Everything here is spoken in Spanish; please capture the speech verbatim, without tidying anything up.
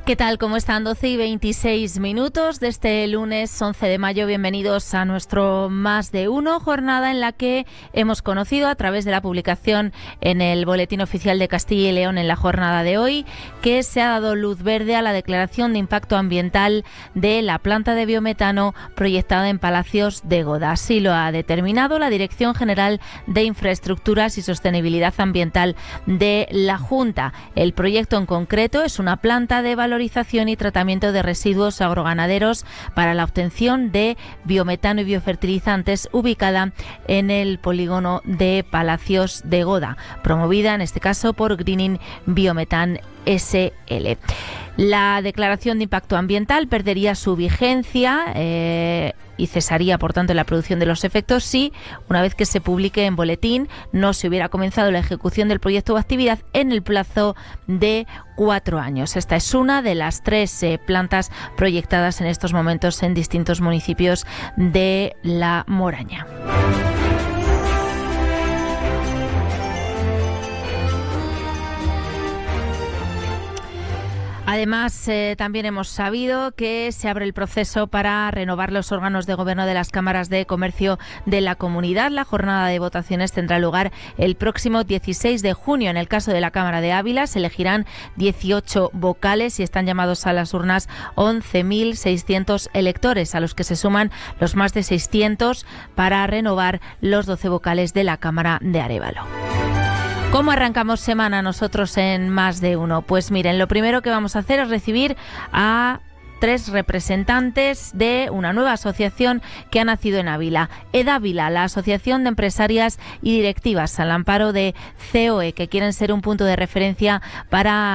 ¿Qué tal? ¿Cómo están? doce y veintiséis minutos de este lunes once de mayo. Bienvenidos a nuestro Más de Uno, jornada en la que hemos conocido a través de la publicación en el Boletín Oficial de Castilla y León en la jornada de hoy que se ha dado luz verde a la declaración de impacto ambiental de la planta de biometano proyectada en Palacios de Goda. Así lo ha determinado la Dirección General de Infraestructuras y Sostenibilidad Ambiental de la Junta. El proyecto en concreto es una planta de valorización y tratamiento de residuos agroganaderos para la obtención de biometano y biofertilizantes, ubicada en el polígono de Palacios de Goda, promovida en este caso por Greening Biometan S L. La declaración de impacto ambiental perdería su vigencia eh, y cesaría, por tanto, la producción de los efectos si, una vez que se publique en boletín, no se hubiera comenzado la ejecución del proyecto o actividad en el plazo de cuatro años. Esta es una de las tres eh, plantas proyectadas en estos momentos en distintos municipios de La Moraña. Además, eh, también hemos sabido que se abre el proceso para renovar los órganos de gobierno de las cámaras de comercio de la comunidad. La jornada de votaciones tendrá lugar el próximo dieciséis de junio. En el caso de la Cámara de Ávila se elegirán dieciocho vocales y están llamados a las urnas once mil seiscientos electores, a los que se suman los más de seiscientos para renovar los doce vocales de la Cámara de Arévalo. ¿Cómo arrancamos semana nosotros en Más de Uno? Pues miren, lo primero que vamos a hacer es recibir a tres representantes de una nueva asociación que ha nacido en Ávila. EDávila, la Asociación de Empresarias y Directivas al amparo de C O E, que quieren ser un punto de referencia para